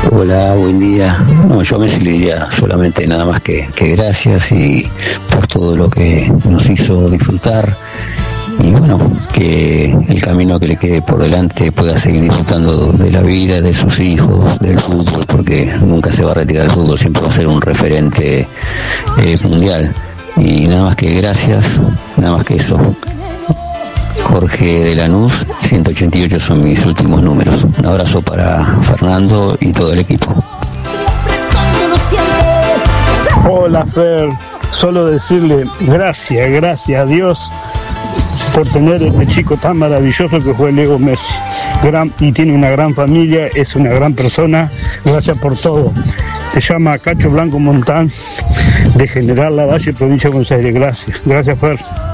Hola, buen día. No, yo a Messi le diría solamente nada más que gracias y por todo lo que nos hizo disfrutar. Y bueno, que el camino que le quede por delante pueda seguir disfrutando de la vida, de sus hijos, del fútbol, porque nunca se va a retirar del fútbol, siempre va a ser un referente mundial. Y nada más que gracias, nada más que eso. Jorge de Lanús, 188 son mis últimos números. Un abrazo para Fernando y todo el equipo. Hola Fer, solo decirle gracias a Dios por tener este chico tan maravilloso que fue Leo Messi. Y tiene una gran familia, es una gran persona. Gracias por todo. Te llama Cacho Blanco Montán, de General Lavalle, provincia de Buenos Aires. Gracias Fer.